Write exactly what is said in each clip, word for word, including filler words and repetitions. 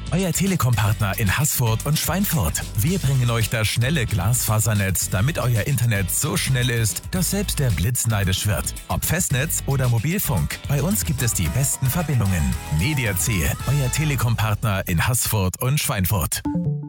euer Telekom-Partner in Haßfurt und Schweinfurt. Wir bringen euch das schnelle Glasfasernetz, damit euer Internet so schnell ist, dass selbst der Blitz neidisch wird. Ob Festnetz oder Mobilfunk, bei uns gibt es die besten Verbindungen. Mediac, euer Telekom-Partner in Haßfurt und Schweinfurt.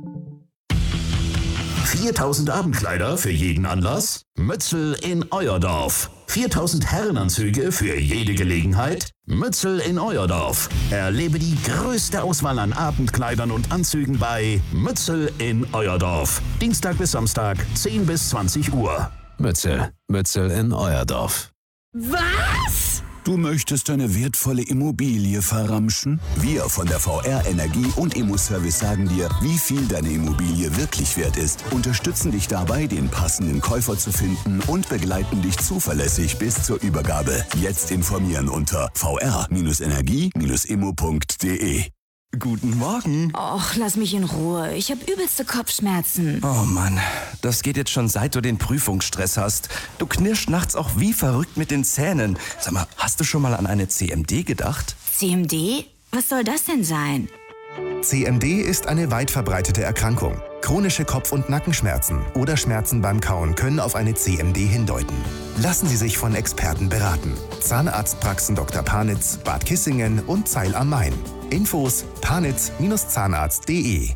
viertausend Abendkleider für jeden Anlass? Mützel in euer Dorf. viertausend Herrenanzüge für jede Gelegenheit? Mützel in euer Dorf. Erlebe die größte Auswahl an Abendkleidern und Anzügen bei Mützel in euer Dorf. Dienstag bis Samstag, zehn bis zwanzig Uhr. Mützel. Mützel in euer Dorf. Was? Du möchtest deine wertvolle Immobilie verramschen? Wir von der V R Energie und Immo-Service sagen dir, wie viel deine Immobilie wirklich wert ist, unterstützen dich dabei, den passenden Käufer zu finden und begleiten dich zuverlässig bis zur Übergabe. Jetzt informieren unter v r Energie immo punkt de. Guten Morgen. Och, lass mich in Ruhe. Ich habe übelste Kopfschmerzen. Oh Mann, das geht jetzt schon seit du den Prüfungsstress hast. Du knirschst nachts auch wie verrückt mit den Zähnen. Sag mal, hast du schon mal an eine C M D gedacht? C M D? Was soll das denn sein? C M D ist eine weit verbreitete Erkrankung. Chronische Kopf- und Nackenschmerzen oder Schmerzen beim Kauen können auf eine C M D hindeuten. Lassen Sie sich von Experten beraten. Zahnarztpraxen Doktor Panitz, Bad Kissingen und Zeil am Main. Infos panitz Zahnarzt punkt de.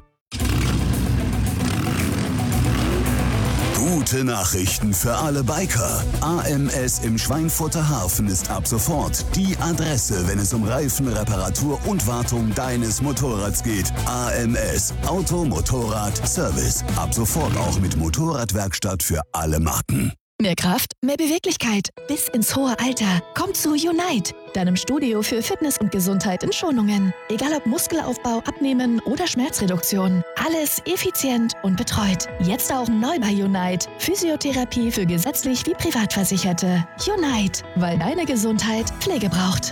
Gute Nachrichten für alle Biker. A M S im Schweinfurter Hafen ist ab sofort die Adresse, wenn es um Reifen, Reparatur und Wartung deines Motorrads geht. A M S, Auto, Motorrad, Service. Ab sofort auch mit Motorradwerkstatt für alle Marken. Mehr Kraft, mehr Beweglichkeit bis ins hohe Alter. Komm zu Unite, deinem Studio für Fitness und Gesundheit in Schonungen. Egal ob Muskelaufbau, Abnehmen oder Schmerzreduktion. Alles effizient und betreut. Jetzt auch neu bei Unite. Physiotherapie für gesetzlich wie Privatversicherte. Unite, weil deine Gesundheit Pflege braucht.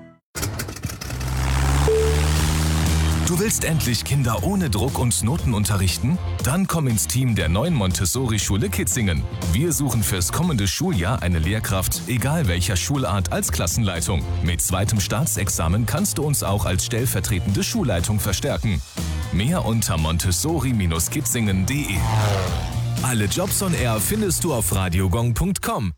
Du willst endlich Kinder ohne Druck und Noten unterrichten? Dann komm ins Team der neuen Montessori-Schule Kitzingen. Wir suchen fürs kommende Schuljahr eine Lehrkraft, egal welcher Schulart, als Klassenleitung. Mit zweitem Staatsexamen kannst du uns auch als stellvertretende Schulleitung verstärken. Mehr unter montessori Bindestrich kitzingen punkt de. Alle Jobs on Air findest du auf radiogong punkt com.